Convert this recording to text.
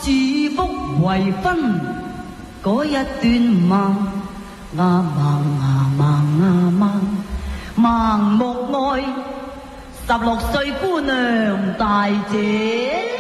指腹為婚嗰一段盲盲目愛16歲姑娘大姐。